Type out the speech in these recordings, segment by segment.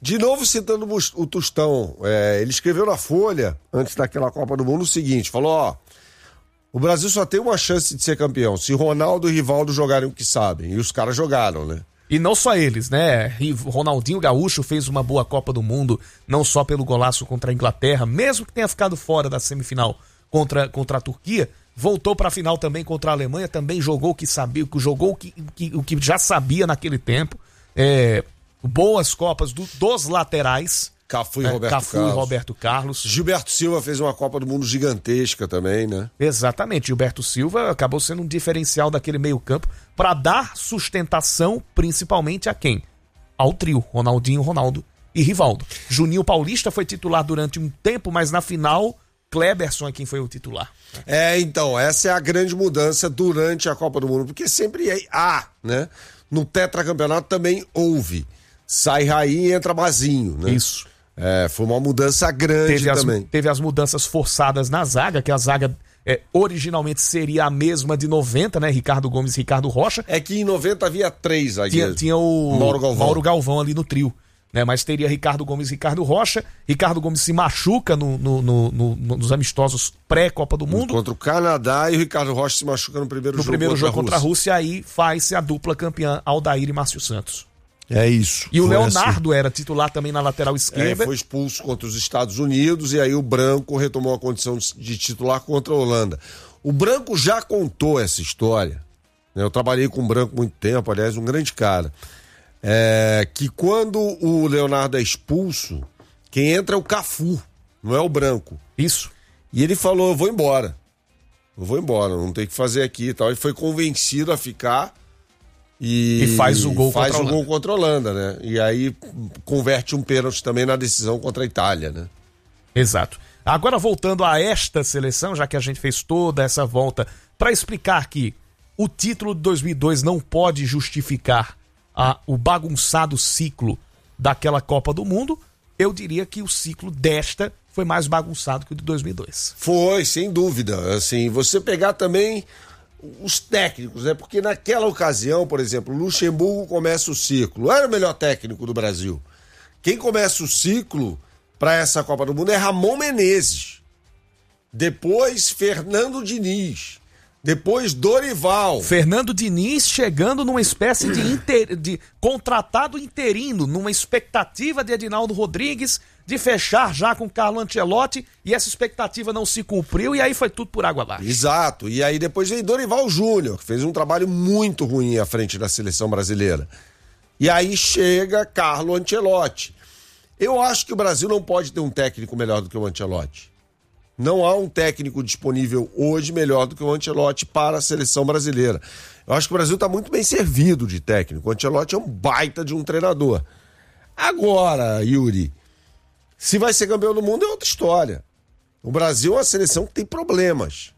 De novo citando o Tostão, ele escreveu na Folha, antes daquela Copa do Mundo, o seguinte, falou, o Brasil só tem uma chance de ser campeão se Ronaldo e Rivaldo jogarem o que sabem, e os caras jogaram, né? E não só eles, né? Ronaldinho Gaúcho fez uma boa Copa do Mundo, não só pelo golaço contra a Inglaterra, mesmo que tenha ficado fora da semifinal contra a Turquia, voltou para a final também contra a Alemanha, também jogou o que sabia, jogou o que já sabia naquele tempo. Boas Copas dos laterais. Cafu e Roberto Carlos. Gilberto Silva fez uma Copa do Mundo gigantesca também, né? Exatamente, Gilberto Silva acabou sendo um diferencial daquele meio-campo para dar sustentação principalmente a quem? Ao trio, Ronaldinho, Ronaldo e Rivaldo. Juninho Paulista foi titular durante um tempo, mas na final, Kleberson é quem foi o titular. Então, essa é a grande mudança durante a Copa do Mundo, porque sempre né? No tetracampeonato também houve. Sai Raí e entra Mazinho, né? Isso. Foi uma mudança grande também. Teve as mudanças forçadas na zaga, que a zaga originalmente seria a mesma de 90, né? Ricardo Gomes e Ricardo Rocha. É que em 90 havia 3 zagueiros. Tinha o Mauro Galvão ali no trio, né? Mas teria Ricardo Gomes e Ricardo Rocha. Ricardo Gomes se machuca nos amistosos pré-Copa do Mundo. Contra o Canadá, e o Ricardo Rocha se machuca no primeiro jogo contra a Rússia. Aí faz-se a dupla campeã Aldair e Márcio Santos. É isso. E o Leonardo era titular também na lateral esquerda. Foi expulso contra os Estados Unidos e aí o Branco retomou a condição de titular contra a Holanda. O Branco já contou essa história, né? Eu trabalhei com o Branco muito tempo, aliás, um grande cara. Que quando o Leonardo é expulso, quem entra é o Cafu, não é o Branco. Isso. E ele falou, eu vou embora, não tem o que fazer aqui e tal. Ele foi convencido a ficar. E faz o gol contra a Holanda, né? E aí converte um pênalti também na decisão contra a Itália, né? Exato. Agora voltando a esta seleção, já que a gente fez toda essa volta para explicar que o título de 2002 não pode justificar o bagunçado ciclo daquela Copa do Mundo, eu diria que o ciclo desta foi mais bagunçado que o de 2002. Foi, sem dúvida. Assim, você pegar também os técnicos, né? Porque naquela ocasião, por exemplo, Luxemburgo começa o ciclo. Era o melhor técnico do Brasil. Quem começa o ciclo para essa Copa do Mundo é Ramon Menezes. Depois, Fernando Diniz. Depois, Dorival. Fernando Diniz chegando numa espécie de contratado interino, numa expectativa de Edinaldo Rodrigues de fechar já com Carlo Ancelotti, e essa expectativa não se cumpriu e aí foi tudo por água abaixo. Exato, e aí depois veio Dorival Júnior, que fez um trabalho muito ruim à frente da seleção brasileira. E aí chega Carlo Ancelotti. Eu acho que o Brasil não pode ter um técnico melhor do que o Ancelotti. Não há um técnico disponível hoje melhor do que o Ancelotti para a seleção brasileira. Eu acho que o Brasil está muito bem servido de técnico. O Ancelotti é um baita de um treinador. Agora, Yuri, se vai ser campeão do mundo é outra história. O Brasil é uma seleção que tem problemas.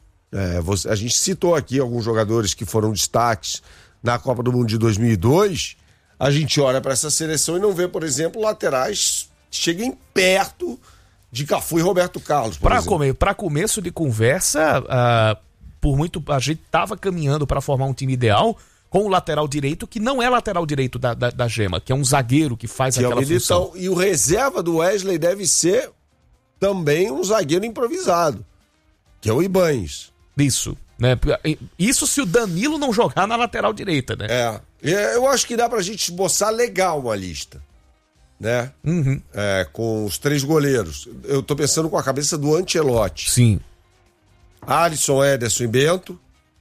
A gente citou aqui alguns jogadores que foram destaques na Copa do Mundo de 2002. A gente olha para essa seleção e não vê, por exemplo, laterais que cheguem perto de Cafu e Roberto Carlos. Para começo de conversa, a gente estava caminhando para formar um time ideal com o lateral direito, que não é lateral direito da Gema, que é um zagueiro que faz aquela função. E o reserva do Wesley deve ser também um zagueiro improvisado, que é o Ibañez. Isso, né? Isso se o Danilo não jogar na lateral direita, né? Eu acho que dá pra gente esboçar legal uma lista, né? Uhum. Com os 3 goleiros. Eu tô pensando com a cabeça do Ancelotti. Sim. Alisson, Ederson e Bento.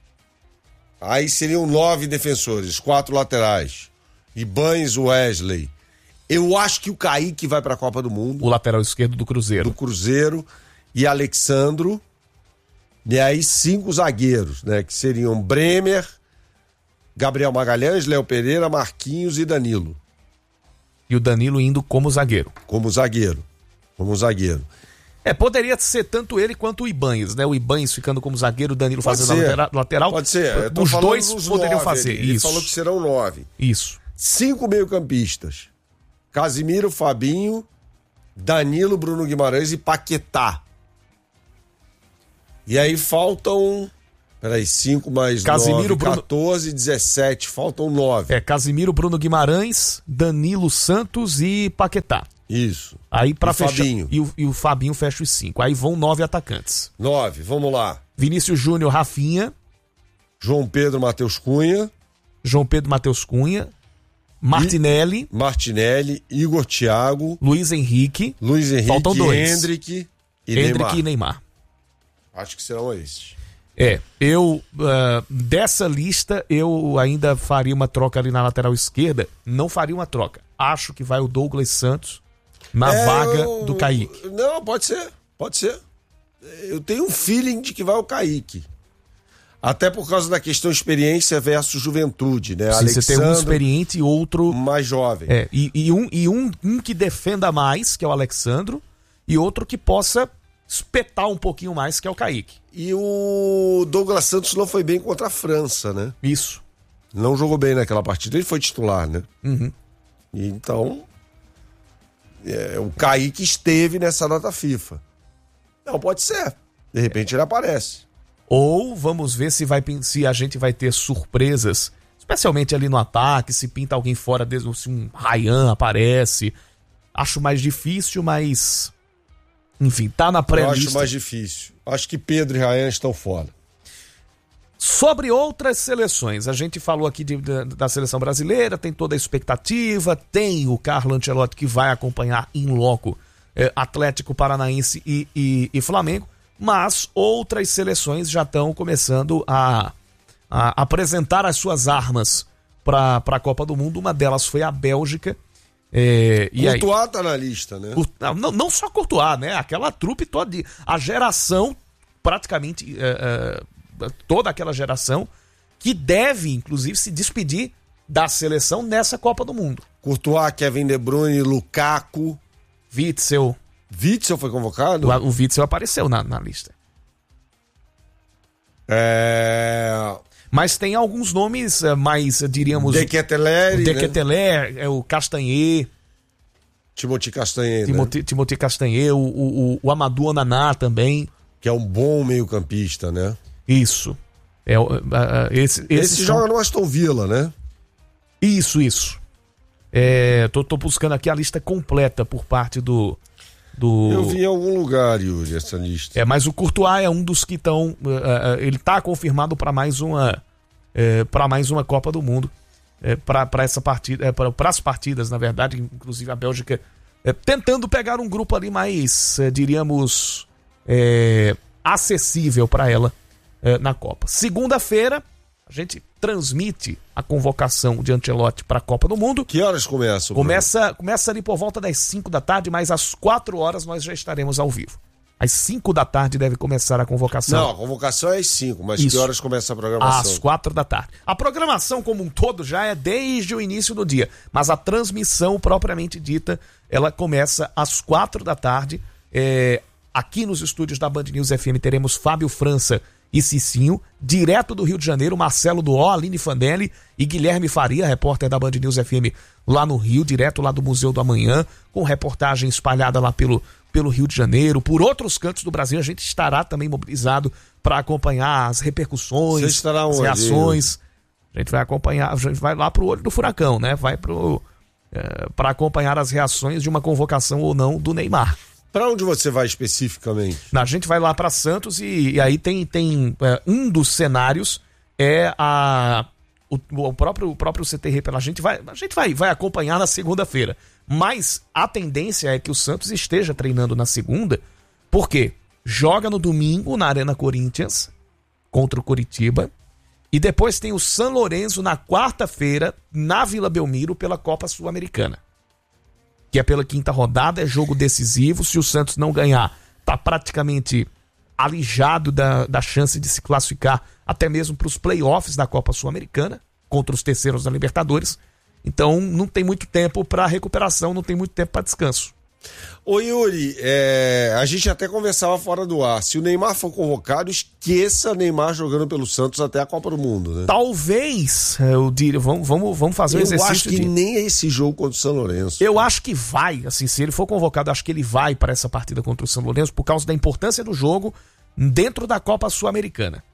Aí seriam 9 defensores, 4 laterais. Ibañez, Wesley. Eu acho que o Kaique vai pra Copa do Mundo. O lateral esquerdo do Cruzeiro. E Alexandro. E aí 5 zagueiros, né? Que seriam Bremer, Gabriel Magalhães, Léo Pereira, Marquinhos e Danilo. E o Danilo indo como zagueiro. Como zagueiro. Poderia ser tanto ele quanto o Ibañez, né? O Ibañez ficando como zagueiro, o Danilo fazendo a lateral. Pode ser. Os dois poderiam fazer. Ele falou que serão 9. Isso. 5 meio-campistas. Casimiro, Fabinho, Danilo, Bruno Guimarães e Paquetá. E aí faltam... Peraí, 5 mais Casimiro, 9, Bruno... 14, 17, faltam 9. Casimiro, Bruno Guimarães, Danilo Santos e Paquetá. Isso. Aí pra fechar. Fabinho. E o Fabinho fecha os 5. Aí vão 9 atacantes. 9, vamos lá. Vinícius Júnior, Rafinha. João Pedro, Matheus Cunha. João Pedro, Matheus Cunha. Martinelli. Martinelli, Igor Thiago. Luiz Henrique. Faltam 2. Hendrick e Neymar. Acho que serão esses. Dessa lista, eu ainda faria uma troca ali na lateral esquerda. Não faria uma troca. Acho que vai o Douglas Santos na vaga do Kaique. Não, pode ser. Eu tenho um feeling de que vai o Kaique. Até por causa da questão experiência versus juventude, né? Sim, você tem um experiente e outro... mais jovem. Um que defenda mais, que é o Alexandro, e outro que possa espetar um pouquinho mais, que é o Kaique. E o Douglas Santos não foi bem contra a França, né? Isso. Não jogou bem naquela partida, ele foi titular, né? Uhum. E então, o Kaique esteve nessa data FIFA. Não, pode ser. De repente ele aparece. Ou vamos ver se a gente vai ter surpresas, especialmente ali no ataque, se pinta alguém fora, se um Ryan aparece. Acho mais difícil, mas... Enfim, tá na pré-lista. Eu acho mais difícil. Acho que Pedro e Ryan estão fora. Sobre outras seleções, a gente falou aqui da seleção brasileira, tem toda a expectativa, tem o Carlo Ancelotti que vai acompanhar in loco Atlético Paranaense e Flamengo, mas outras seleções já estão começando a apresentar as suas armas para a Copa do Mundo. Uma delas foi a Bélgica. Courtois tá na lista, né? Não só Courtois, né? Aquela trupe toda, a geração, praticamente toda aquela geração, que deve, inclusive, se despedir da seleção nessa Copa do Mundo. Courtois, Kevin De Bruyne, Lukaku. Witzel. Witzel foi convocado? O Witzel apareceu na lista. Mas tem alguns nomes mais, diríamos... De Ketelaere, o Castanhe. Timothy Castanhe, Timothy Castanhe, o Amadou Onaná também. Que é um bom meio-campista, né? Isso. Esse joga no Aston Villa, né? Isso. Tô buscando aqui a lista completa por parte do... Eu vi em algum lugar, Yuri, essa lista. Mas o Courtois é um dos que estão... ele tá confirmado para mais uma Copa do Mundo. Para essa partida, para as partidas, na verdade, inclusive a Bélgica tentando pegar um grupo ali mais, diríamos, acessível para ela na Copa. Segunda-feira, a gente transmite a convocação de Ancelotti para a Copa do Mundo. Que horas começa? Começa ali por volta das 5 da tarde, mas às 4 horas nós já estaremos ao vivo. Às 5 da tarde deve começar a convocação. Não, a convocação é às 5, mas isso. Que horas começa a programação? Às 4 da tarde. A programação como um todo já é desde o início do dia, mas a transmissão propriamente dita, ela começa às 4 da tarde. Aqui nos estúdios da Band News FM teremos Fábio França e Cicinho, direto do Rio de Janeiro, Marcelo Duó, Aline Fandelli e Guilherme Faria, repórter da Band News FM lá no Rio, direto lá do Museu do Amanhã, com reportagem espalhada lá pelo Rio de Janeiro, por outros cantos do Brasil. A gente estará também mobilizado para acompanhar as repercussões, as reações. A gente vai acompanhar, a gente vai lá pro olho do furacão, né? Vai para acompanhar as reações de uma convocação ou não do Neymar. Para onde você vai especificamente? A gente vai lá para Santos e aí tem um dos cenários o próprio CTR. A gente vai acompanhar na segunda-feira. Mas a tendência é que o Santos esteja treinando na segunda, porque joga no domingo na Arena Corinthians contra o Coritiba e depois tem o São Lourenço na quarta-feira na Vila Belmiro pela Copa Sul-Americana, que é pela 5ª rodada, é jogo decisivo. Se o Santos não ganhar, tá praticamente alijado da chance de se classificar até mesmo para os playoffs da Copa Sul-Americana contra os terceiros da Libertadores. Então não tem muito tempo para recuperação, não tem muito tempo para descanso. Ô Yuri, a gente até conversava fora do ar. Se o Neymar for convocado, esqueça Neymar jogando pelo Santos até a Copa do Mundo, né? Talvez, eu diria, vamos fazer um exercício. Eu acho que nem esse jogo contra o São Lourenço. Eu acho que vai, assim, se ele for convocado, acho que ele vai para essa partida contra o São Lourenço por causa da importância do jogo dentro da Copa Sul-Americana.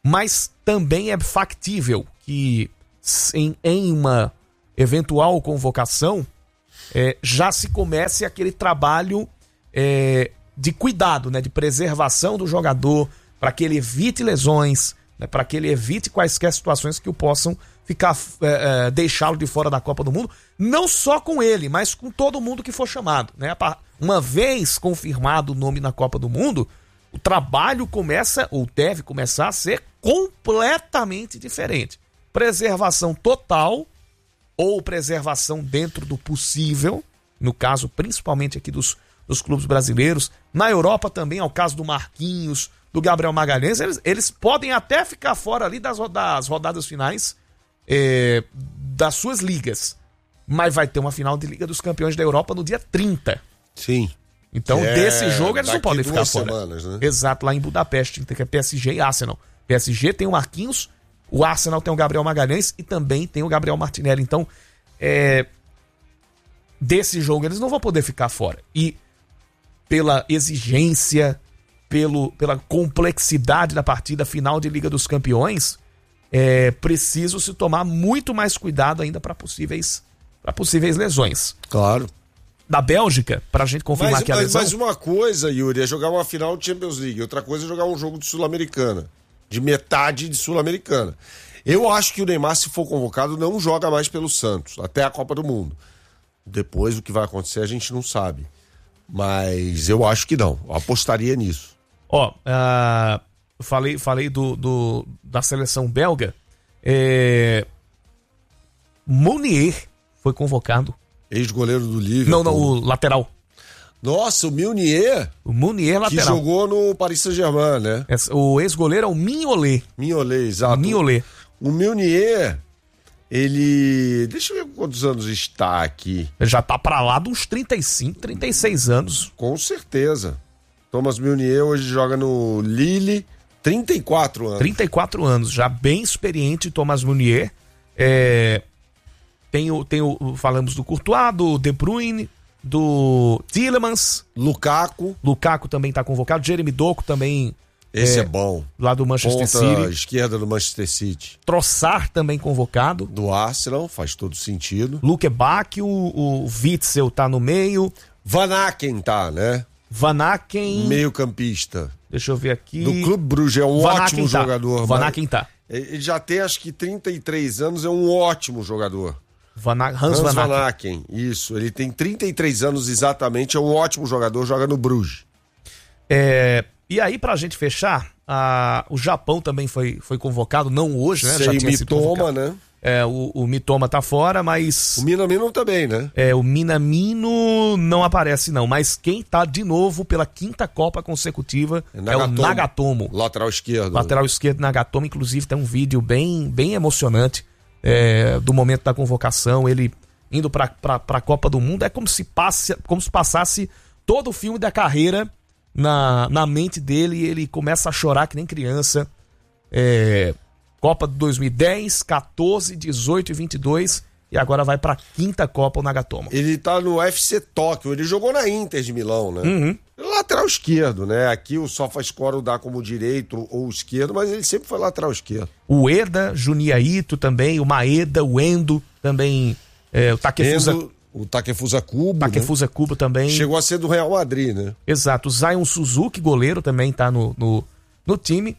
mas também é factível que em uma eventual convocação já se comece aquele trabalho de cuidado, né, de preservação do jogador, para que ele evite lesões, né, para que ele evite quaisquer situações que o possam deixá-lo de fora da Copa do Mundo, não só com ele, mas com todo mundo que for chamado, né? Uma vez confirmado o nome na Copa do Mundo, o trabalho começa, ou deve começar, a ser completamente diferente. Preservação total, ou preservação dentro do possível, no caso principalmente aqui dos clubes brasileiros. Na Europa também, ao caso do Marquinhos, do Gabriel Magalhães, eles podem até ficar fora ali das rodadas finais das suas ligas, mas vai ter uma final de Liga dos Campeões da Europa no dia 30. Sim. Então, desse jogo eles não podem ficar fora. Semanas, né? Exato, lá em Budapeste, que é PSG e Arsenal. PSG tem o Marquinhos, o Arsenal tem o Gabriel Magalhães e também tem o Gabriel Martinelli. Então, desse jogo eles não vão poder ficar fora. E pela exigência, pela complexidade da partida final de Liga dos Campeões, preciso se tomar muito mais cuidado ainda para possíveis lesões. Claro. Da Bélgica, pra gente confirmar que a lesão... Mas uma coisa, Yuri, é jogar uma final de Champions League. Outra coisa é jogar um jogo de Sul-Americana. De metade de Sul-Americana. Eu acho que o Neymar, se for convocado, não joga mais pelo Santos, até a Copa do Mundo. Depois, o que vai acontecer, a gente não sabe. Mas eu acho que não. Eu apostaria nisso. Falei da seleção belga. Mounier foi convocado. Ex-goleiro do Liverpool. Não, o lateral. Nossa, o Mounier. O Mounier lateral. Que jogou no Paris Saint-Germain, né? O ex-goleiro é o Mignolet. Mignolet, exato. Mignolet. O Mounier, ele... Deixa eu ver quantos anos está aqui. Ele já tá pra lá de uns 35, 36 anos. Com certeza. Thomas Meunier hoje joga no Lille, 34 anos. 34 anos, já bem experiente, Thomas Meunier. Falamos do Courtois, do De Bruyne, do Tielemans. Lukaku também tá convocado. Jeremy Doku também. Esse é bom. Lá do Manchester City. Esquerda do Manchester City. Trossard também convocado. Do Arsenal, faz todo sentido. Luke Bacchio, o Witzel tá no meio. Van Aken tá, né? Van Aken. Meio campista. Deixa eu ver aqui. Do Clube Bruges, é um ótimo jogador. Van Aken tá. Ele já tem acho que 33 anos, é um ótimo jogador. Hans Van Aken. Isso, ele tem 33 anos exatamente, é um ótimo jogador, joga no Bruges. E aí, pra gente fechar, o Japão também foi convocado, não hoje, né? Já tinha Mitoma, né? O Mitoma tá fora, mas... O Minamino também, né? O Minamino não aparece não, mas quem tá de novo pela 5ª Copa consecutiva é o Nagatomo. Lateral esquerdo. Lateral esquerdo Nagatomo, inclusive tem um vídeo bem emocionante do momento da convocação, ele indo pra Copa do Mundo. É como se passasse todo o filme da carreira na mente dele, e ele começa a chorar que nem criança. Copa de 2010, 14, 18 e 22, e agora vai pra 5ª Copa o Nagatomo. Ele tá no FC Tóquio, ele jogou na Inter de Milão, né? Uhum. Lateral esquerdo, né? Aqui o SofaScore dá como direito ou esquerdo, mas ele sempre foi lateral esquerdo. O Eda, Junya Ito também, o Maeda, o Endo também, o Takefusa... O Takefusa Kubo. Takefusa Kubo também. Chegou a ser do Real Madrid, né? Exato. O Zion Suzuki, goleiro, também tá no time.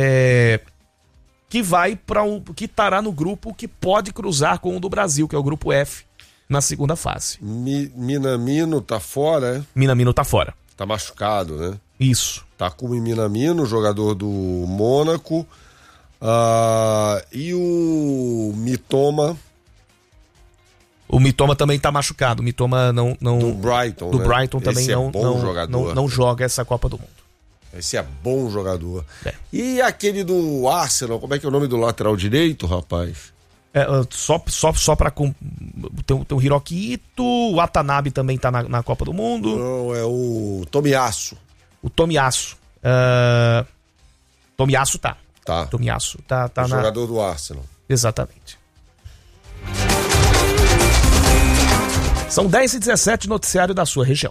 Que vai que estará no grupo que pode cruzar com o do Brasil, que é o grupo F, na segunda fase. Minamino tá fora, Minamino tá fora. Tá machucado, né? Isso. Takumi Minamino, jogador do Mônaco. E o Mitoma. O Mitoma também tá machucado. O Mitoma não do Brighton, do né? Brighton também Esse não joga essa Copa do Mundo. Esse é bom jogador. E aquele do Arsenal, como é que é o nome do lateral direito, rapaz? Só pra... Tem o Hiroki Ito, o Watanabe também tá na Copa do Mundo. Não, é o Tomiyasu. O Tomiyasu. Tomiyasu tá. Tomiyasu tá o jogador do Arsenal. Exatamente. São 10h17, noticiário da sua região.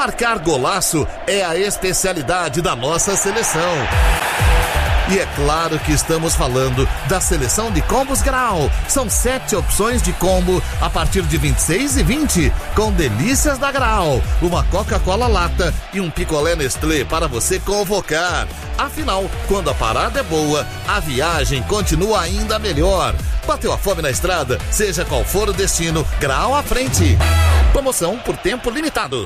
Marcar golaço é a especialidade da nossa seleção. E é claro que estamos falando da seleção de combos Grau. São 7 opções de combo a partir de 26,20, com delícias da Grau, uma Coca-Cola lata e um picolé Nestlé para você convocar. Afinal, quando a parada é boa, a viagem continua ainda melhor. Bateu a fome na estrada? Seja qual for o destino, Grau à frente. Promoção por tempo limitado.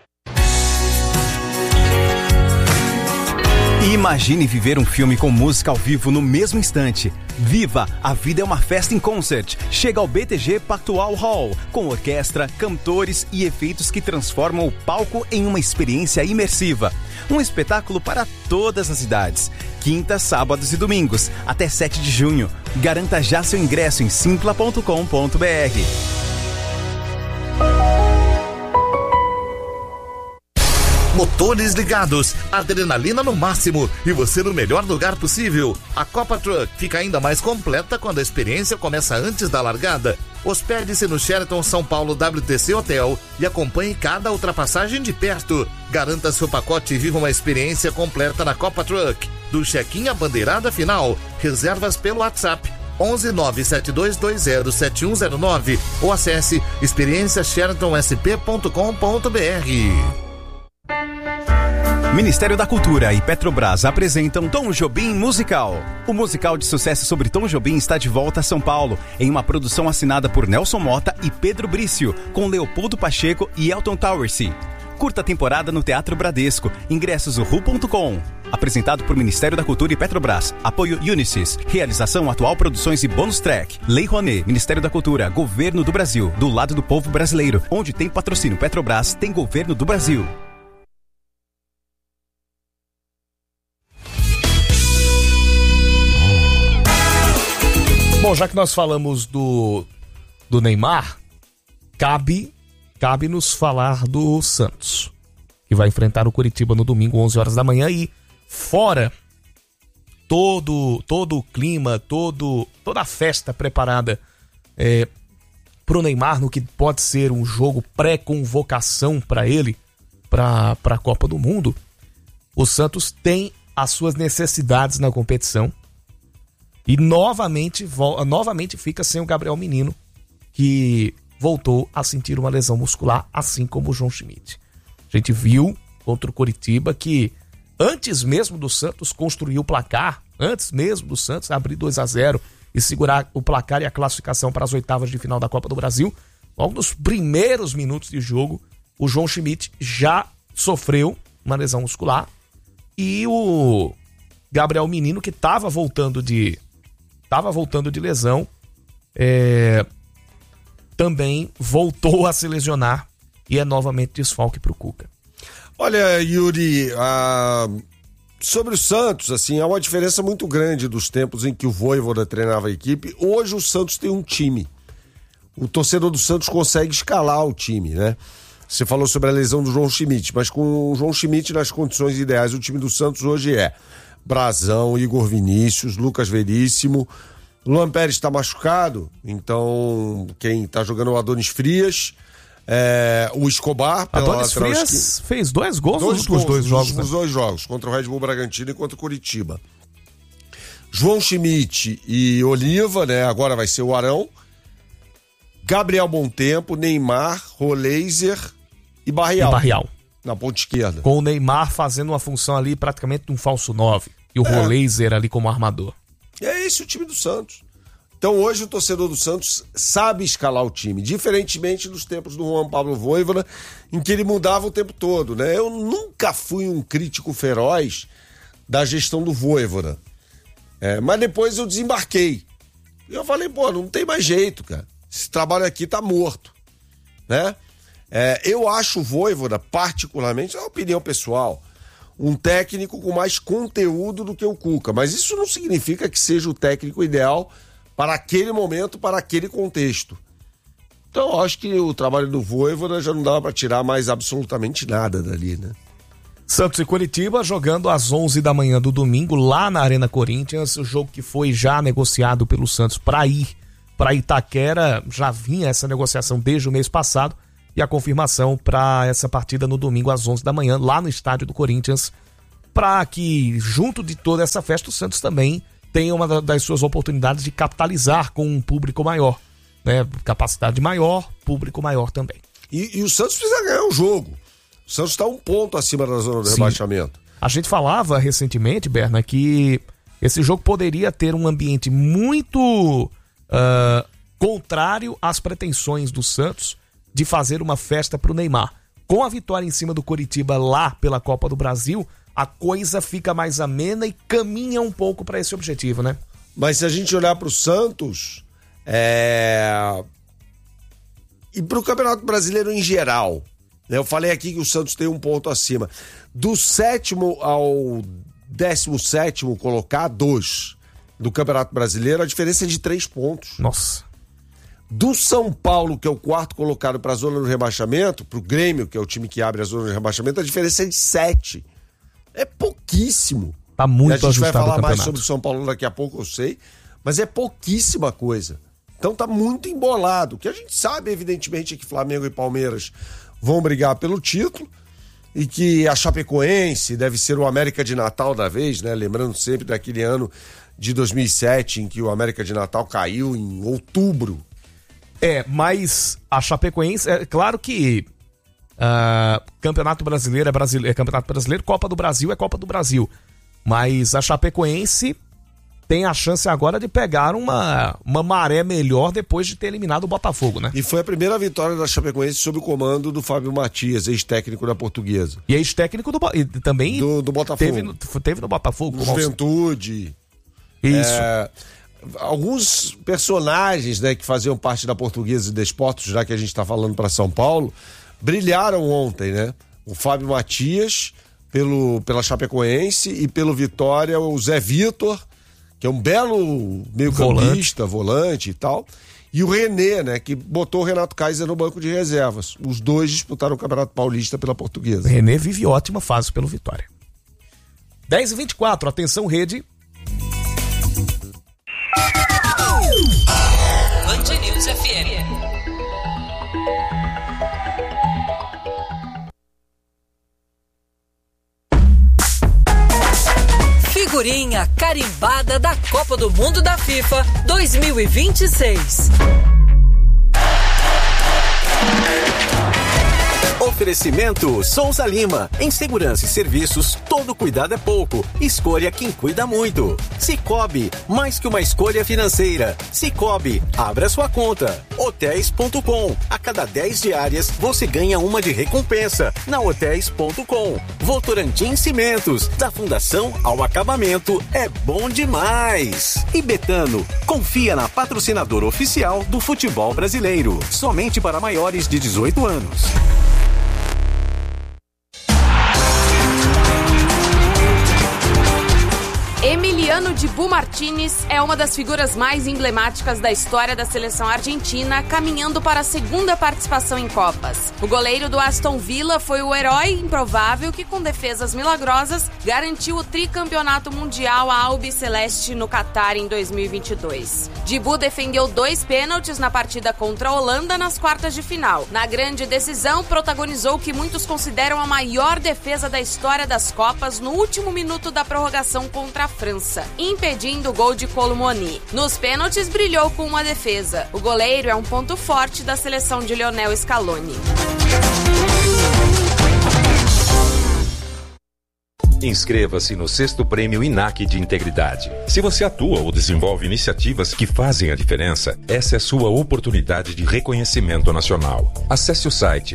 Imagine viver um filme com música ao vivo no mesmo instante. Viva! A vida é uma festa em concert. Chega ao BTG Pactual Hall, com orquestra, cantores e efeitos que transformam o palco em uma experiência imersiva. Um espetáculo para todas as idades. Quintas, sábados e domingos, até 7 de junho. Garanta já seu ingresso em simpla.com.br. Motores ligados, adrenalina no máximo e você no melhor lugar possível. A Copa Truck fica ainda mais completa quando a experiência começa antes da largada. Hospede-se no Sheraton São Paulo WTC Hotel e acompanhe cada ultrapassagem de perto. Garanta seu pacote e viva uma experiência completa na Copa Truck. Do check-in à bandeirada final. Reservas pelo WhatsApp 11 972207109 ou acesse experienciasheratonsp.com.br. Ministério da Cultura e Petrobras apresentam Tom Jobim Musical. O musical de sucesso sobre Tom Jobim está de volta a São Paulo, em uma produção assinada por Nelson Mota e Pedro Brício, com Leopoldo Pacheco e Elton Towersey. Curta temporada no Teatro Bradesco. Ingressos ru.com. Apresentado por Ministério da Cultura e Petrobras. Apoio Unisys. Realização Atual Produções e Bônus Track. Lei Rouanet. Ministério da Cultura. Governo do Brasil. Do lado do povo brasileiro. Onde tem patrocínio Petrobras, tem Governo do Brasil. Bom, já que nós falamos do Neymar, cabe nos falar do Santos, que vai enfrentar o Coritiba no domingo, 11 horas da manhã, e fora todo o clima, toda a festa preparada pro Neymar, no que pode ser um jogo pré-convocação para ele, para a Copa do Mundo, o Santos tem as suas necessidades na competição. E novamente fica sem o Gabriel Menino, que voltou a sentir uma lesão muscular, assim como o João Schmidt. A gente viu contra o Coritiba que antes mesmo do Santos construir o placar, antes mesmo do Santos abrir 2-0 e segurar o placar e a classificação para as oitavas de final da Copa do Brasil, logo nos primeiros minutos de jogo, o João Schmidt já sofreu uma lesão muscular e o Gabriel Menino, que estava voltando de lesão, também voltou a se lesionar e é novamente desfalque para o Cuca. Olha, Yuri, sobre o Santos, assim, há uma diferença muito grande dos tempos em que o Vojvoda treinava a equipe. Hoje o Santos tem um time. O torcedor do Santos consegue escalar o time, né? Você falou sobre a lesão do João Schmidt, mas com o João Schmidt nas condições ideais, o time do Santos hoje é Brazão, Igor Vinícius, Lucas Veríssimo. Luan Pérez está machucado, então quem está jogando é o Adonis Frias, o Escobar. Adonis Frias fez 2 gols nos últimos 2 jogos. Nos 2 jogos, contra o Red Bull Bragantino e contra o Coritiba. João Schmidt e Oliva, né? Agora vai ser o Arão. Gabriel Montempo, Neymar, Roleiser e Barrial. Na ponta esquerda. Com o Neymar fazendo uma função ali praticamente de um falso 9. E o Roleiser ali como armador. É esse o time do Santos. Então hoje o torcedor do Santos sabe escalar o time, diferentemente dos tempos do Juan Pablo Vojvoda, em que ele mudava o tempo todo, né? Eu nunca fui um crítico feroz da gestão do Vojvoda. Mas depois eu desembarquei. E eu falei, não tem mais jeito, cara. Esse trabalho aqui tá morto, né? Eu acho o Vojvoda, particularmente, é uma opinião pessoal, um técnico com mais conteúdo do que o Cuca. Mas isso não significa que seja o técnico ideal para aquele momento, para aquele contexto. Então, eu acho que o trabalho do Vojvoda já não dava para tirar mais absolutamente nada dali, né? Santos e Coritiba jogando às 11 da manhã do domingo, lá na Arena Corinthians, o jogo que foi já negociado pelo Santos para ir para Itaquera, já vinha essa negociação desde o mês passado, e a confirmação para essa partida no domingo às 11 da manhã, lá no estádio do Corinthians, para que, junto de toda essa festa, o Santos também tenha uma das suas oportunidades de capitalizar com um público maior, né? Capacidade maior, público maior também. E o Santos precisa ganhar o jogo. O Santos está 1 ponto acima da zona do rebaixamento. A gente falava recentemente, Berna, que esse jogo poderia ter um ambiente muito contrário às pretensões do Santos de fazer uma festa para o Neymar. Com a vitória em cima do Coritiba lá pela Copa do Brasil, a coisa fica mais amena e caminha um pouco para esse objetivo, né? Mas se a gente olhar para o Santos e para o Campeonato Brasileiro em geral, né? Eu falei aqui que o Santos tem 1 ponto acima. Do 7º ao 17º colocados do Campeonato Brasileiro, a diferença é de 3 pontos. Nossa. Do São Paulo, que é o 4º colocado para a zona do rebaixamento, para o Grêmio, que é o time que abre a zona do rebaixamento, a diferença é de 7. É pouquíssimo. Tá muito ajustado. A gente vai falar o mais sobre o São Paulo daqui a pouco, eu sei, mas é pouquíssima coisa. Então tá muito embolado. O que a gente sabe, evidentemente, é que Flamengo e Palmeiras vão brigar pelo título e que a Chapecoense deve ser o América de Natal da vez, né? Lembrando sempre daquele ano de 2007 em que o América de Natal caiu em outubro. Mas a Chapecoense, é claro que Campeonato Brasileiro é Campeonato Brasileiro, Copa do Brasil é Copa do Brasil. Mas a Chapecoense tem a chance agora de pegar uma maré melhor depois de ter eliminado o Botafogo, né? E foi a primeira vitória da Chapecoense sob o comando do Fábio Matias, ex-técnico da Portuguesa. E ex-técnico também do Botafogo. Teve no Botafogo. Juventude. Isso. Alguns personagens, né, que faziam parte da Portuguesa e Desportos, já que a gente está falando para São Paulo, brilharam ontem, né? O Fábio Matias pela Chapecoense e pelo Vitória o Zé Vitor, que é um belo meio-campista, volante e tal, e o René, né, que botou o Renato Kaiser no banco de reservas. Os dois disputaram o Campeonato Paulista pela Portuguesa. O René vive ótima fase pelo Vitória. 10h24, atenção rede. Band News FM. Figurinha carimbada da Copa do Mundo da FIFA 2026. Oferecimento Souza Lima. Em segurança e serviços, todo cuidado é pouco. Escolha quem cuida muito. Sicoob, mais que uma escolha financeira. Sicoob, abra sua conta. Hotéis.com. A cada 10 diárias, você ganha uma de recompensa. Na Hotéis.com. Votorantim Cimentos. Da fundação ao acabamento, é bom demais. E Betano, confia na patrocinadora oficial do futebol brasileiro. Somente para maiores de 18 anos. Emiliano Dibu Martínez é uma das figuras mais emblemáticas da história da seleção argentina, caminhando para a segunda participação em Copas. O goleiro do Aston Villa foi o herói improvável que, com defesas milagrosas, garantiu o tricampeonato mundial à Albiceleste no Catar em 2022. Dibu defendeu 2 pênaltis na partida contra a Holanda nas quartas de final. Na grande decisão, protagonizou o que muitos consideram a maior defesa da história das Copas no último minuto da prorrogação contra a França, impedindo o gol de Colomoni. Nos pênaltis, brilhou com uma defesa. O goleiro é um ponto forte da seleção de Lionel Scaloni. Inscreva-se no 6º Prêmio INAC de Integridade. Se você atua ou desenvolve iniciativas que fazem a diferença, essa é sua oportunidade de reconhecimento nacional. Acesse o site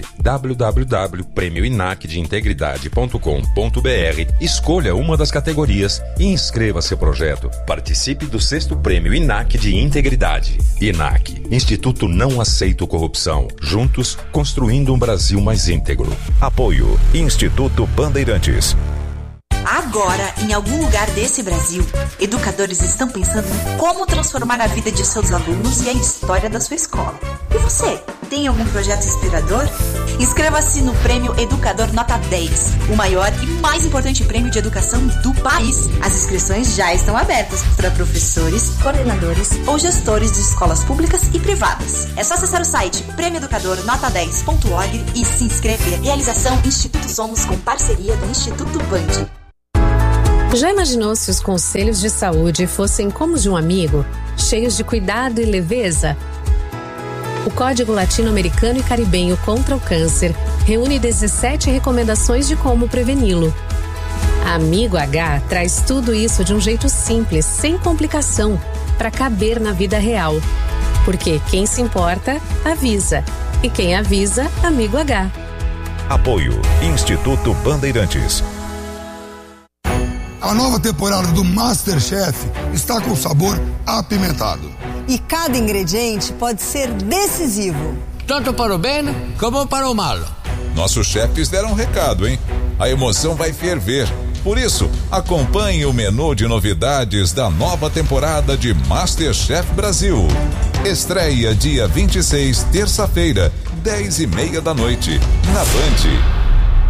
www.premioinacdeintegridade.com.br, escolha uma das categorias e inscreva seu projeto. Participe do 6º Prêmio INAC de Integridade. INAC, Instituto Não Aceito Corrupção. Juntos, construindo um Brasil mais íntegro. Apoio Instituto Bandeirantes. Agora, em algum lugar desse Brasil, educadores estão pensando em como transformar a vida de seus alunos e a história da sua escola. E você, tem algum projeto inspirador? Inscreva-se no Prêmio Educador Nota 10, o maior e mais importante prêmio de educação do país. As inscrições já estão abertas para professores, coordenadores ou gestores de escolas públicas e privadas. É só acessar o site prêmioeducadornota10.org e se inscrever. Realização Instituto Somos com parceria do Instituto Band. Já imaginou se os conselhos de saúde fossem como de um amigo, cheios de cuidado e leveza? O Código Latino-Americano e Caribenho contra o Câncer reúne 17 recomendações de como preveni-lo. Amigo H traz tudo isso de um jeito simples, sem complicação, para caber na vida real. Porque quem se importa, avisa. E quem avisa, Amigo H. Apoio Instituto Bandeirantes. A nova temporada do MasterChef está com sabor apimentado. E cada ingrediente pode ser decisivo. Tanto para o bem como para o mal. Nossos chefes deram um recado, hein? A emoção vai ferver. Por isso, acompanhe o menu de novidades da nova temporada de MasterChef Brasil. Estreia dia 26, terça-feira, 10h30 da noite, na Band.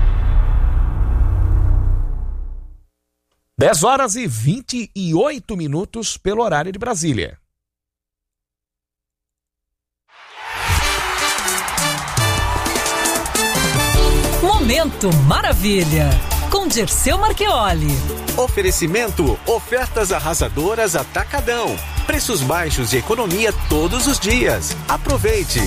10h28 pelo horário de Brasília. Momento Maravilha, com Dirceu Marchioli. Oferecimento, ofertas arrasadoras Atacadão. Preços baixos e economia todos os dias. Aproveite.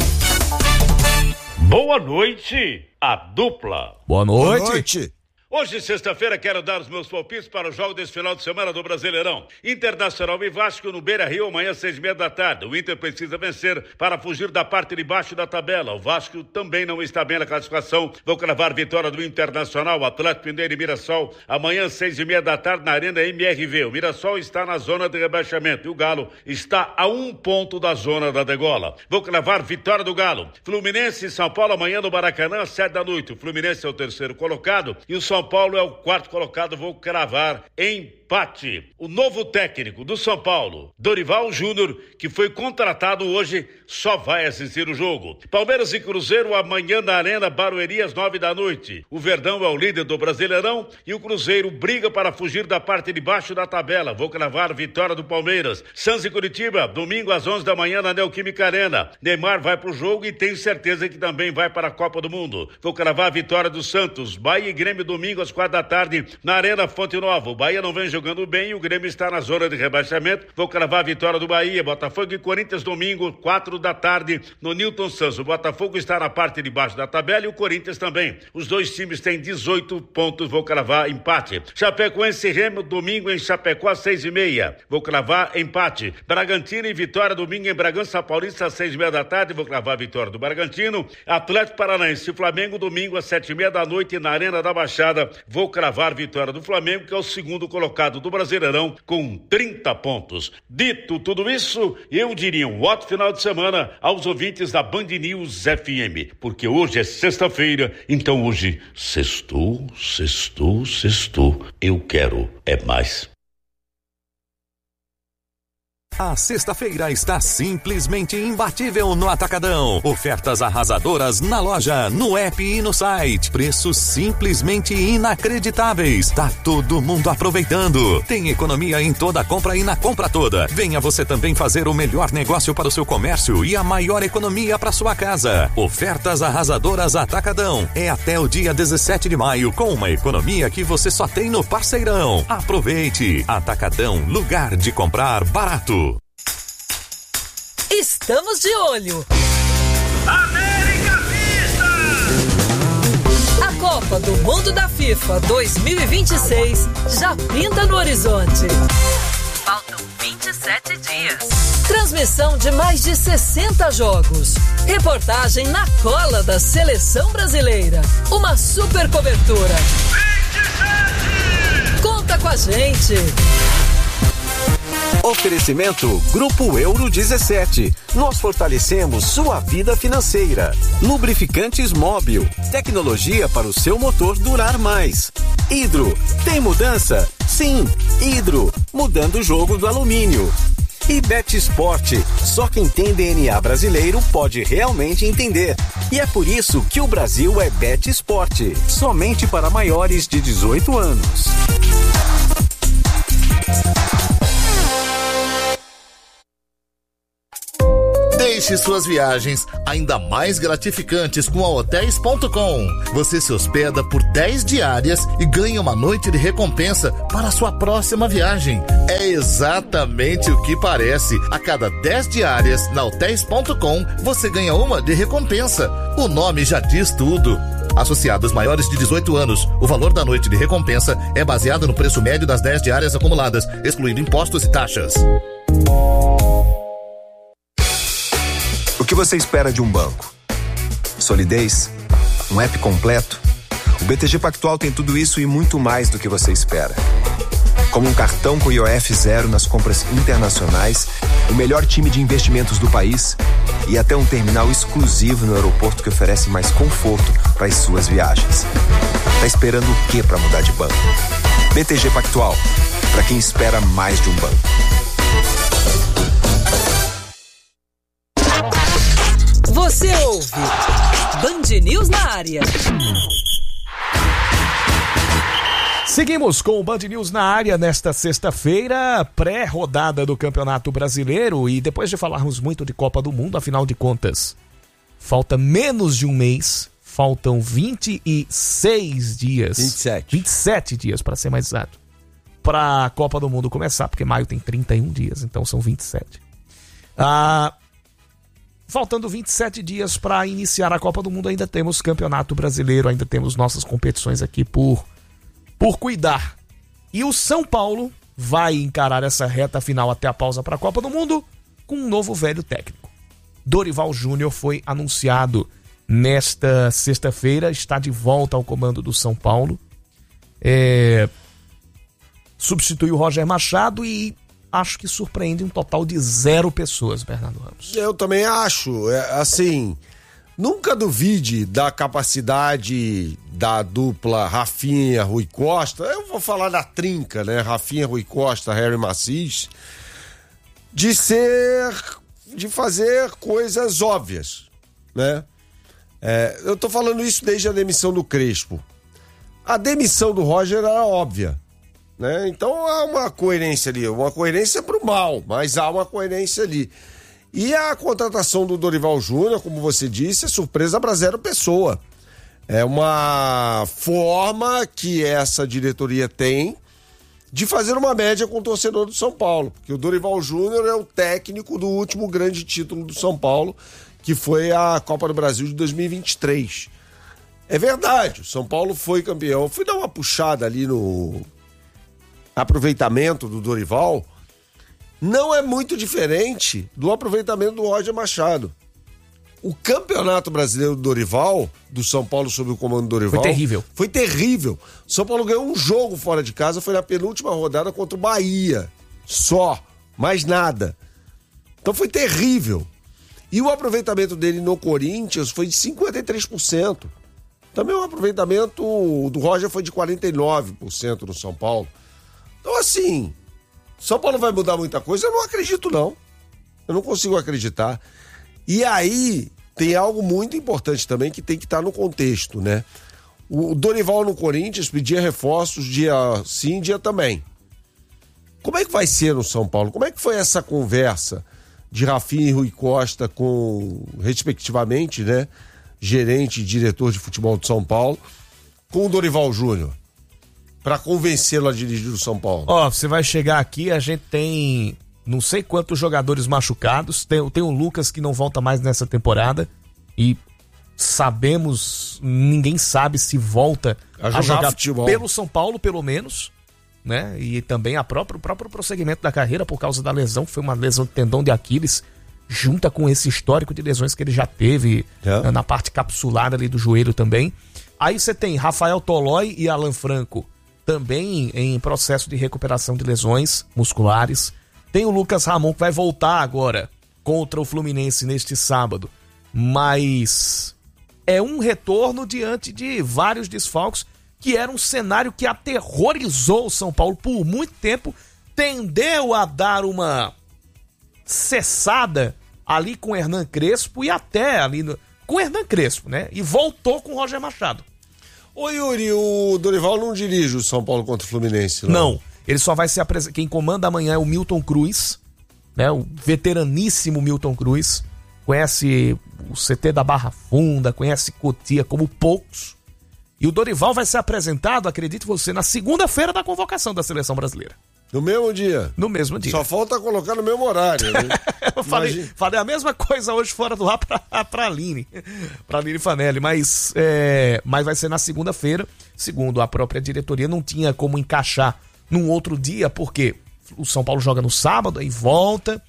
Boa noite, a dupla. Boa noite. Boa noite. Hoje, sexta-feira, quero dar os meus palpites para o jogo desse final de semana do Brasileirão. Internacional e Vasco no Beira-Rio, amanhã, 6h30 da tarde. O Inter precisa vencer para fugir da parte de baixo da tabela. O Vasco também não está bem na classificação. Vou cravar vitória do Internacional, Atlético Mineiro e Mirassol. Amanhã, 6h30 da tarde, na Arena MRV. O Mirassol está na zona de rebaixamento e o Galo está a 1 ponto da zona da degola. Vou cravar vitória do Galo. Fluminense e São Paulo, amanhã no Maracanã, 7 da noite. O Fluminense é o terceiro colocado e o São Paulo é o quarto colocado. Vou cravar empate. O novo técnico do São Paulo, Dorival Júnior, que foi contratado hoje, só vai assistir o jogo. Palmeiras e Cruzeiro amanhã na Arena Barueri às 9 da noite. O Verdão é o líder do Brasileirão e o Cruzeiro briga para fugir da parte de baixo da tabela. Vou cravar vitória do Palmeiras. Santos e Curitiba, domingo às 11 da manhã na Neoquímica Arena. Neymar vai pro jogo e tenho certeza que também vai para a Copa do Mundo. Vou cravar a vitória do Santos. Bahia e Grêmio domingo às 4 da tarde na Arena Fonte Nova. O Bahia não vem jogando bem e o Grêmio está na zona de rebaixamento. Vou cravar a vitória do Bahia. Botafogo e Corinthians domingo, 4 da tarde no Newton Santos. O Botafogo está na parte de baixo da tabela e o Corinthians também. Os dois times têm 18 pontos. Vou cravar empate. Chapecoense e Remo domingo em Chapecó às 6h30. Vou cravar empate. Bragantino e Vitória domingo em Bragança Paulista às 6h30 da tarde. Vou cravar a vitória do Bragantino. Atlético Paranaense e Flamengo domingo às 7h30 da noite na Arena da Baixada. Vou cravar vitória do Flamengo, que é o segundo colocado do Brasileirão com 30 pontos. Dito tudo isso, eu diria um ótimo final de semana aos ouvintes da Band News FM, porque hoje é sexta-feira, então hoje sextou. Eu quero é mais. A sexta-feira está simplesmente imbatível no Atacadão. Ofertas arrasadoras na loja, no app e no site. Preços simplesmente inacreditáveis. Tá todo mundo aproveitando. Tem economia em toda compra e na compra toda. Venha você também fazer o melhor negócio para o seu comércio e a maior economia para sua casa. Ofertas arrasadoras Atacadão. É até o dia 17 de maio com uma economia que você só tem no Parceirão. Aproveite. Atacadão, lugar de comprar barato. Estamos de olho. América Vista! A Copa do Mundo da FIFA 2026 já pinta no horizonte. Faltam 27 dias. Transmissão de mais de 60 jogos. Reportagem na cola da seleção brasileira. Uma super cobertura. 27! Conta com a gente. Oferecimento Grupo Euro 17. Nós fortalecemos sua vida financeira. Lubrificantes Móbil. Tecnologia para o seu motor durar mais. Hidro. Tem mudança? Sim. Hidro. Mudando o jogo do alumínio. E BetSport, só quem tem DNA brasileiro pode realmente entender. E é por isso que o Brasil é BetSport, somente para maiores de 18 anos. Deixe suas viagens ainda mais gratificantes com a Hotels.com. Você se hospeda por 10 diárias e ganha uma noite de recompensa para a sua próxima viagem. É exatamente o que parece. A cada 10 diárias na Hotels.com, você ganha uma de recompensa. O nome já diz tudo. Associados maiores de 18 anos, o valor da noite de recompensa é baseado no preço médio das 10 diárias acumuladas, excluindo impostos e taxas. O que você espera de um banco? Solidez? Um app completo? O BTG Pactual tem tudo isso e muito mais do que você espera. Como um cartão com IOF zero nas compras internacionais, o melhor time de investimentos do país e até um terminal exclusivo no aeroporto que oferece mais conforto para as suas viagens. Tá esperando o que para mudar de banco? BTG Pactual, para quem espera mais de um banco. Você ouve Band News na área. Seguimos com o Band News na área nesta sexta-feira, pré-rodada do Campeonato Brasileiro, e depois de falarmos muito de Copa do Mundo, afinal de contas, falta menos de um mês, faltam 26 dias. 27 dias, para ser mais exato, para a Copa do Mundo começar, porque maio tem 31 dias, então são 27. Faltando 27 dias para iniciar a Copa do Mundo, ainda temos Campeonato Brasileiro, ainda temos nossas competições aqui por cuidar. E o São Paulo vai encarar essa reta final até a pausa para a Copa do Mundo com um novo velho técnico. Dorival Júnior foi anunciado nesta sexta-feira, está de volta ao comando do São Paulo. Substituiu o Roger Machado e acho que surpreende um total de 0 pessoas, Bernardo Ramos. Eu também acho, assim, nunca duvide da capacidade da dupla Rafinha, Rui Costa, eu vou falar da trinca, né, Rafinha, Rui Costa, Harry Macis, de fazer coisas óbvias, né? Eu tô falando isso desde a demissão do Crespo. A demissão do Roger era óbvia, né? Então há uma coerência ali, uma coerência pro mal, mas há uma coerência ali. E a contratação do Dorival Júnior, como você disse, é surpresa para 0 pessoa. É uma forma que essa diretoria tem de fazer uma média com o torcedor do São Paulo, porque o Dorival Júnior é o técnico do último grande título do São Paulo, que foi a Copa do Brasil de 2023. É verdade, o São Paulo foi campeão. Eu fui dar uma puxada ali no aproveitamento do Dorival, não é muito diferente do aproveitamento do Roger Machado. O Campeonato Brasileiro do Dorival, do São Paulo sob o comando do Dorival, Foi terrível. O São Paulo ganhou um jogo fora de casa, foi na penúltima rodada contra o Bahia. Só, mais nada. Então foi terrível. E o aproveitamento dele no Corinthians foi de 53%. Também o aproveitamento do Roger foi de 49% no São Paulo. Então, assim, São Paulo vai mudar muita coisa? Eu não acredito, não. Eu não consigo acreditar. E aí, tem algo muito importante também que tem que estar no contexto, né? O Dorival no Corinthians pedia reforços dia sim, dia também. Como é que vai ser no São Paulo? Como é que foi essa conversa de Rafinha e Rui Costa com, respectivamente, né, gerente e diretor de futebol de São Paulo, com o Dorival Júnior, para convencê-lo a dirigir o São Paulo? Você vai chegar aqui, a gente tem não sei quantos jogadores machucados, tem o Lucas que não volta mais nessa temporada e ninguém sabe se volta a jogar futebol pelo São Paulo, pelo menos, né? E também o próprio prosseguimento da carreira por causa da lesão, que foi uma lesão de tendão de Aquiles, junta com esse histórico de lesões que ele já teve na parte capsular ali do joelho também. Aí você tem Rafael Tolói e Alan Franco, também em processo de recuperação de lesões musculares. Tem o Lucas Ramon, que vai voltar agora contra o Fluminense neste sábado. Mas é um retorno diante de vários desfalques, que era um cenário que aterrorizou o São Paulo por muito tempo. Tendeu a dar uma cessada ali com o Hernan Crespo e até ali com o Hernan Crespo, né? E voltou com o Roger Machado. Ô Yuri, o Dorival não dirige o São Paulo contra o Fluminense, Não, ele só vai se apresentar. Quem comanda amanhã é o Milton Cruz, né? O veteraníssimo Milton Cruz. Conhece o CT da Barra Funda, conhece Cotia como poucos. E o Dorival vai ser apresentado, acredite você, na segunda-feira da convocação da Seleção Brasileira. No mesmo dia? No mesmo dia. Só falta colocar no mesmo horário, né? Eu falei a mesma coisa hoje fora do ar pra Aline Fanelli, mas vai ser na segunda-feira. Segundo a própria diretoria, não tinha como encaixar num outro dia, porque o São Paulo joga no sábado, aí volta.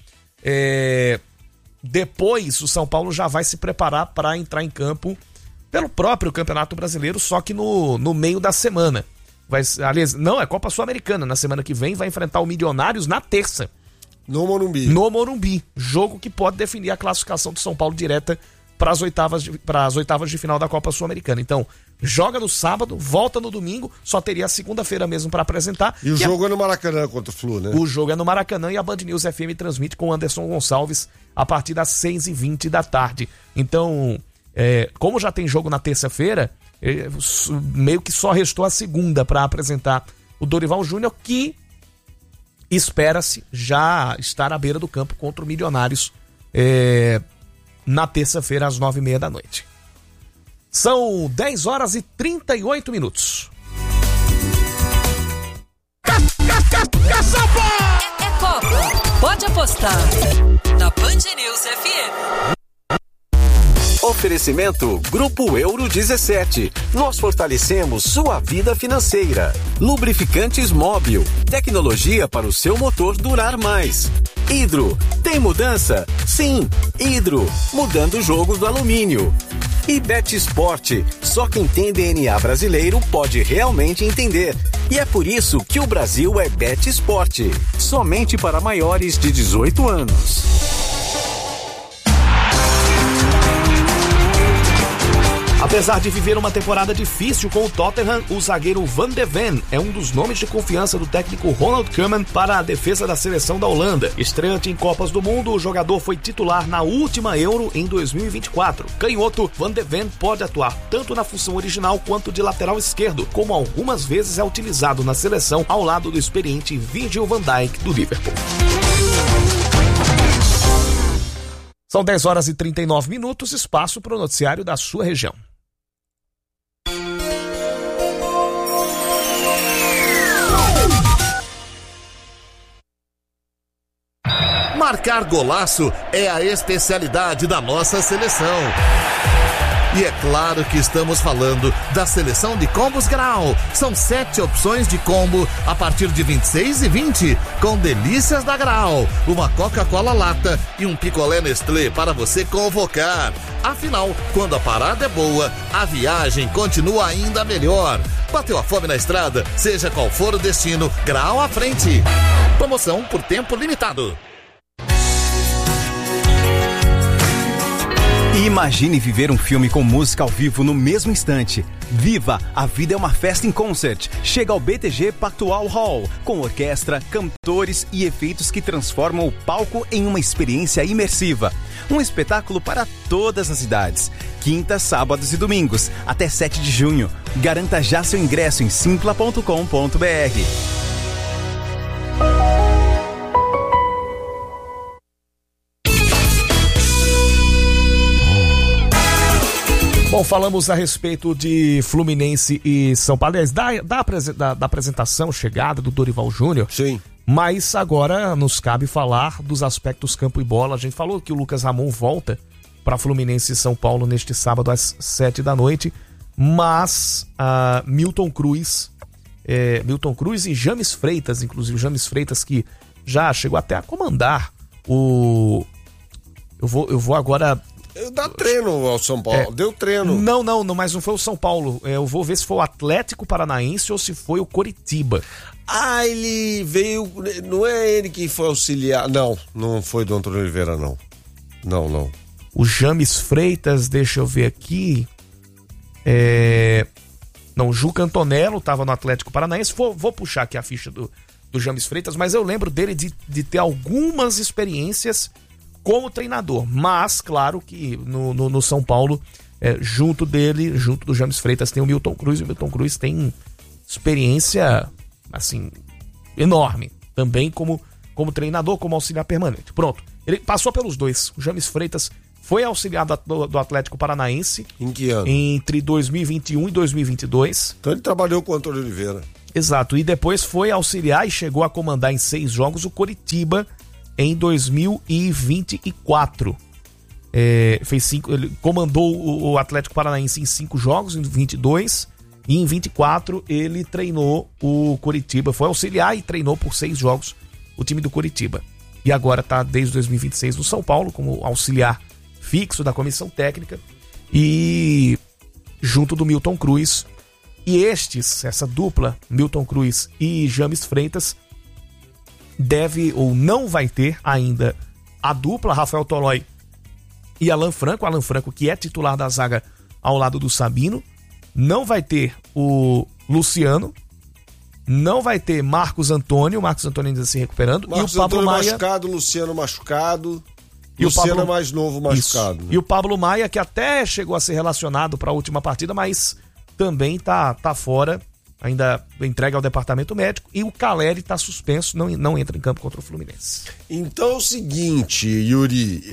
Depois o São Paulo já vai se preparar para entrar em campo pelo próprio Campeonato Brasileiro, só que no meio da semana. Aliás, não, é Copa Sul-Americana. Na semana que vem vai enfrentar o Milionários na terça. No Morumbi. No Morumbi. Jogo que pode definir a classificação do São Paulo direta para as oitavas de final da Copa Sul-Americana. Então, joga no sábado, volta no domingo, só teria a segunda-feira mesmo para apresentar. E o jogo é no Maracanã contra o Flu, né? O jogo é no Maracanã e a Band News FM transmite com o Anderson Gonçalves a partir das 6h20 da tarde. Então, como já tem jogo na terça-feira, meio que só restou a segunda para apresentar o Dorival Júnior, que espera-se já estar à beira do campo contra o Milionários na terça-feira às 9h30 da noite. São 10h38. É Copa, pode apostar na Band News FM. Oferecimento Grupo Euro 17. Nós fortalecemos sua vida financeira. Lubrificantes Móbil. Tecnologia para o seu motor durar mais. Hidro. Tem mudança? Sim. Hidro. Mudando o jogo do alumínio. E Bet Sport. Só quem tem DNA brasileiro pode realmente entender. E é por isso que o Brasil é Bet Sport. Somente para maiores de 18 anos. Apesar de viver uma temporada difícil com o Tottenham, o zagueiro Van de Ven é um dos nomes de confiança do técnico Ronald Koeman para a defesa da seleção da Holanda. Estreante em Copas do Mundo, o jogador foi titular na última Euro em 2024. Canhoto, Van de Ven pode atuar tanto na função original quanto de lateral esquerdo, como algumas vezes é utilizado na seleção ao lado do experiente Virgil van Dijk do Liverpool. São 10h39, espaço para o noticiário da sua região. Marcar golaço é a especialidade da nossa seleção. E é claro que estamos falando da seleção de combos Grau. São 7 opções de combo a partir de R$ 26,20, com delícias da Grau, uma Coca-Cola lata e um picolé Nestlé para você convocar. Afinal, quando a parada é boa, a viagem continua ainda melhor. Bateu a fome na estrada? Seja qual for o destino, Grau à frente. Promoção por tempo limitado. Imagine viver um filme com música ao vivo no mesmo instante. Viva! A vida é uma festa em concert. Chega ao BTG Pactual Hall, com orquestra, cantores e efeitos que transformam o palco em uma experiência imersiva. Um espetáculo para todas as idades. Quintas, sábados e domingos, até 7 de junho. Garanta já seu ingresso em simpla.com.br. Bom, falamos a respeito de Fluminense e São Paulo, aliás, da apresentação, chegada do Dorival Júnior. Sim. Mas agora nos cabe falar dos aspectos campo e bola. A gente falou que o Lucas Ramon volta para Fluminense e São Paulo neste sábado às 7 da noite, mas Milton Cruz e James Freitas, inclusive James Freitas, que já chegou até a comandar o... Eu vou agora... Dá treino ao São Paulo, deu treino. Não, mas não foi o São Paulo. Eu vou ver se foi o Atlético Paranaense ou se foi o Coritiba. Ele veio... Não é ele que foi auxiliar... Não foi do Antônio Oliveira, não. Não. O James Freitas, deixa eu ver aqui... Não, o Juca Antonello estava no Atlético Paranaense. Vou puxar aqui a ficha James Freitas, mas eu lembro dele de ter algumas experiências como treinador. Mas, claro que no São Paulo, junto do James Freitas, tem o Milton Cruz, e o Milton Cruz tem experiência, assim, enorme. Também como treinador, como auxiliar permanente. Pronto. Ele passou pelos dois. O James Freitas foi auxiliar do Atlético Paranaense. Em que ano? Entre 2021 e 2022. Então ele trabalhou com o Antônio Oliveira. Exato. E depois foi auxiliar e chegou a comandar em 6 jogos o Coritiba em 2024. Ele comandou o Atlético Paranaense em 5 jogos, em 22. E em 24 ele treinou o Coritiba. Foi auxiliar e treinou por 6 jogos o time do Coritiba. E agora está desde 2026 no São Paulo como auxiliar fixo da comissão técnica e junto do Milton Cruz. E essa dupla, Milton Cruz e James Freitas, deve ou não vai ter ainda a dupla Rafael Tolói e Alan Franco, que é titular da zaga ao lado do Sabino. Não vai ter o Luciano, não vai ter Marcos Antônio ainda se recuperando, Marcos e o Pablo Antônio Maia machucado, Luciano machucado. E Luciano o Pablo... é mais novo machucado. Né? E o Pablo Maia, que até chegou a ser relacionado para a última partida, mas também tá fora, ainda entregue ao departamento médico. E o Caleri está suspenso, não entra em campo contra o Fluminense. Então é o seguinte, Yuri,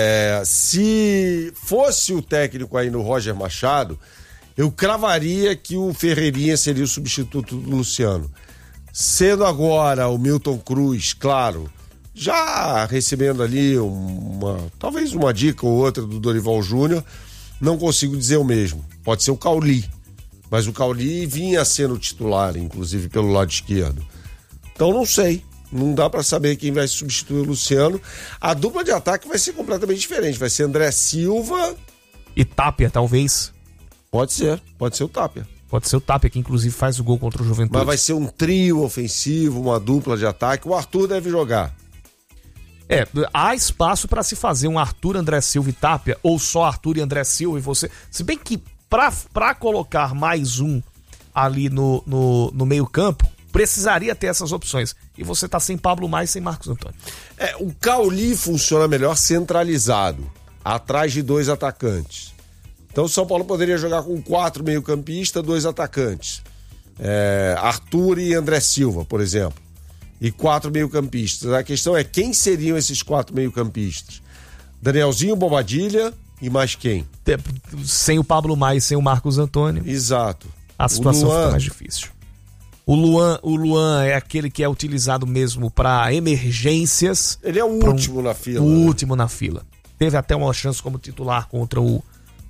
se fosse o técnico aí no Roger Machado, eu cravaria que o Ferreirinha seria o substituto do Luciano. Sendo agora o Milton Cruz, claro, já recebendo ali talvez uma dica ou outra do Dorival Júnior, não consigo dizer o mesmo. Pode ser o Cauli, mas o Cauli vinha sendo titular, inclusive pelo lado esquerdo. Então não sei, não dá pra saber quem vai substituir o Luciano. A dupla de ataque vai ser completamente diferente, vai ser André Silva e Tapia, talvez. Pode ser o Tapia. Pode ser o Tapia, que inclusive faz o gol contra o Juventude. Mas vai ser um trio ofensivo, uma dupla de ataque. O Arthur deve jogar. Há espaço para se fazer um Arthur, André Silva e Tapia, ou só Arthur e André Silva e você. Se bem que para colocar mais um ali no meio campo, precisaria ter essas opções. E você tá sem Pablo Maia e sem Marcos Antônio. O Cauli funciona melhor centralizado, atrás de 2 atacantes. Então o São Paulo poderia jogar com 4 meio-campistas, 2 atacantes. Arthur e André Silva, por exemplo. E 4 meio-campistas. A questão é quem seriam esses 4 meio-campistas? Danielzinho, Bobadilha e mais quem? Sem o Pablo Maia e sem o Marcos Antônio. Exato. A situação fica mais difícil. O Luan é aquele que é utilizado mesmo para emergências. Ele é o último na fila. O último na fila. Teve até uma chance como titular contra o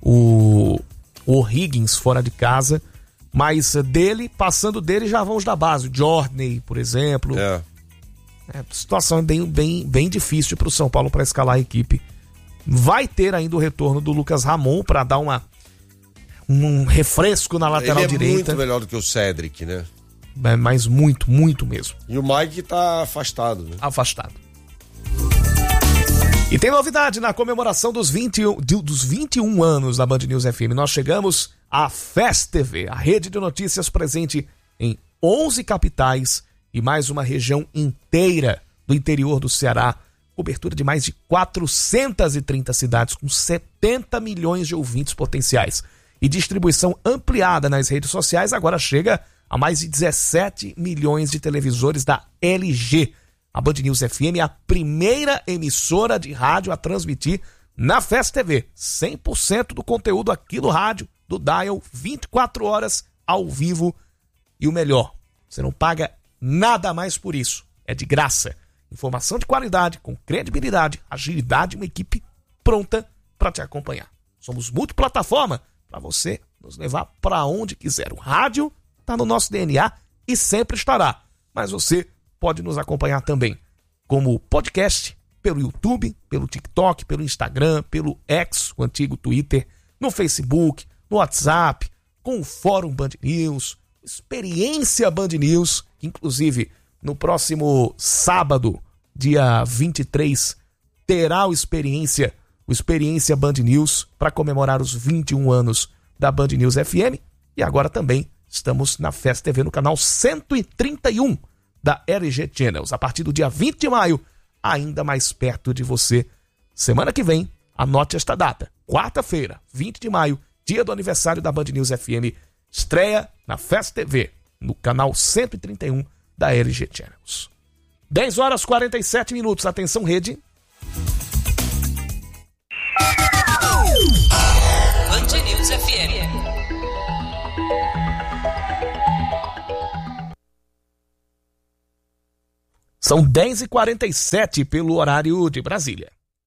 Higgins fora de casa. Mas passando dele já vão os da base. O Jordan, por exemplo. A situação é bem difícil para o São Paulo para escalar a equipe. Vai ter ainda o retorno do Lucas Ramon para dar um refresco na lateral direita. Ele é muito melhor do que o Cédric, né? Mas muito, muito mesmo. E o Mike tá afastado, né? Afastado. E tem novidade na comemoração dos 21 anos da Band News FM. Nós chegamos à Fest TV, a rede de notícias presente em 11 capitais e mais uma região inteira do interior do Ceará. Cobertura de mais de 430 cidades com 70 milhões de ouvintes potenciais. E distribuição ampliada nas redes sociais, agora chega a mais de 17 milhões de televisores da LG. A Band News FM é a primeira emissora de rádio a transmitir na Fest TV. 100% do conteúdo aqui no rádio, do Dial, 24 horas ao vivo. E o melhor, você não paga nada mais por isso. É de graça. Informação de qualidade, com credibilidade, agilidade e uma equipe pronta para te acompanhar. Somos multiplataforma para você nos levar para onde quiser. O rádio está no nosso DNA e sempre estará. Mas você pode nos acompanhar também como podcast, pelo YouTube, pelo TikTok, pelo Instagram, pelo X, o antigo Twitter, no Facebook, no WhatsApp, com o Fórum Band News, Experiência Band News, que inclusive no próximo sábado, dia 23, terá o Experiência Band News para comemorar os 21 anos da Band News FM. E agora também estamos na Fest TV no canal 131 da LG Channels. A partir do dia 20 de maio, ainda mais perto de você. Semana que vem, anote esta data. Quarta-feira, 20 de maio, dia do aniversário da Band News FM. Estreia na Festa TV, no canal 131 da LG Channels. 10h47. Atenção, rede. Band News FM. São 10h47 pelo horário de Brasília.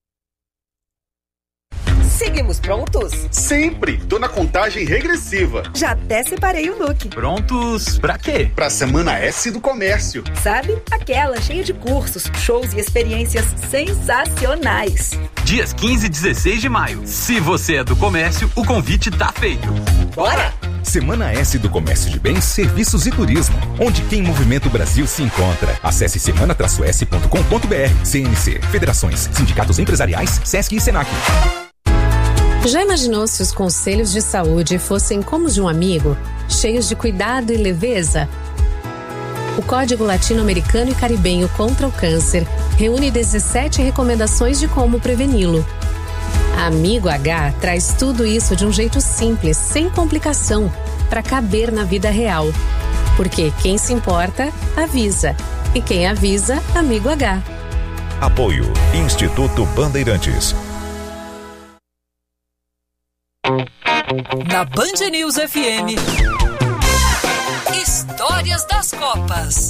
Seguimos prontos? Sempre! Tô na contagem regressiva. Já até separei o look. Prontos pra quê? Pra Semana S do Comércio. Sabe? Aquela cheia de cursos, shows e experiências sensacionais. Dias 15 e 16 de maio. Se você é do comércio, o convite tá feito. Bora! Semana S do Comércio de Bens, Serviços e Turismo, onde quem movimenta o Brasil se encontra. Acesse semana-s.com.br. CNC, Federações, Sindicatos Empresariais, Sesc e Senac. Já imaginou se os conselhos de saúde fossem como os de um amigo, cheios de cuidado e leveza? O Código Latino-Americano e Caribenho contra o Câncer reúne 17 recomendações de como preveni-lo. Amigo H traz tudo isso de um jeito simples, sem complicação, para caber na vida real. Porque quem se importa, avisa. E quem avisa, Amigo H. Apoio Instituto Bandeirantes. Na Band News FM, Histórias das Copas.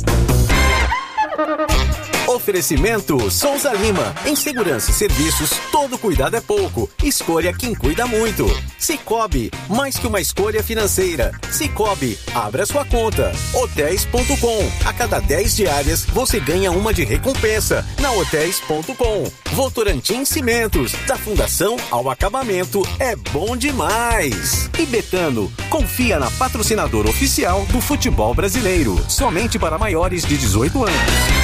Oferecimento Souza Lima. Em segurança e serviços, todo cuidado é pouco. Escolha quem cuida muito. Sicoob, mais que uma escolha financeira. Sicoob, abra sua conta. Hotéis.com. A cada 10 diárias, você ganha uma de recompensa. Na Hotéis.com. Votorantim Cimentos. Da fundação ao acabamento, é bom demais. E Betano, confia na patrocinadora oficial do futebol brasileiro. Somente para maiores de 18 anos.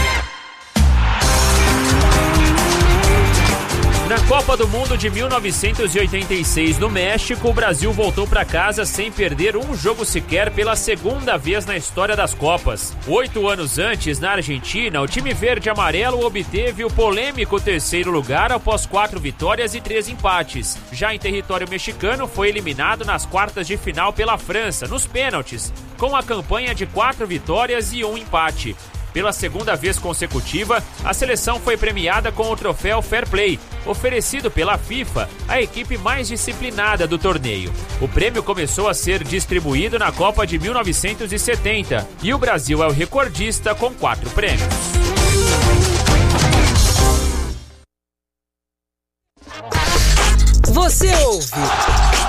Na Copa do Mundo de 1986 no México, o Brasil voltou para casa sem perder um jogo sequer pela segunda vez na história das Copas. 8 anos antes, na Argentina, o time verde-amarelo obteve o polêmico terceiro lugar após 4 vitórias e 3 empates. Já em território mexicano, foi eliminado nas quartas de final pela França, nos pênaltis, com a campanha de 4 vitórias e 1 empate. Pela segunda vez consecutiva, a seleção foi premiada com o troféu Fair Play, oferecido pela FIFA, a equipe mais disciplinada do torneio. O prêmio começou a ser distribuído na Copa de 1970 e o Brasil é o recordista com 4 prêmios. Você ouve